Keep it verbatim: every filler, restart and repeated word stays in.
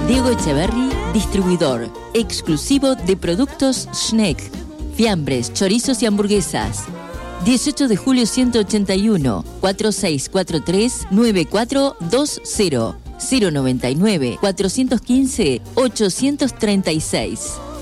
Diego Echeverry, distribuidor exclusivo de productos Schneck, fiambres, chorizos y hamburguesas. dieciocho de julio ciento ochenta y uno, cuatro seis cuatro tres, nueve cuatro dos cero, cero noventa y nueve, cuatrocientos quince, ochocientos treinta y seis.